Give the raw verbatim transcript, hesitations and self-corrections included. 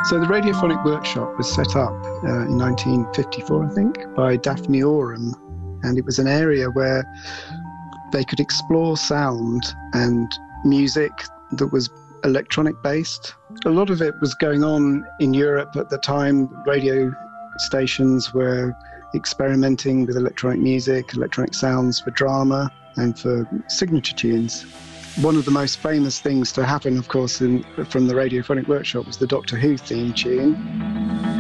So the Radiophonic Workshop was set up uh, in nineteen fifty-four, I think, by Daphne Oram, and it was an area where they could explore sound and music that was electronic-based. A lot of it was going on in Europe at the time. Radio stations were experimenting with electronic music, electronic sounds for drama and for signature tunes. One of the most famous things to happen, of course, in, from the Radiophonic Workshop was the Doctor Who theme tune.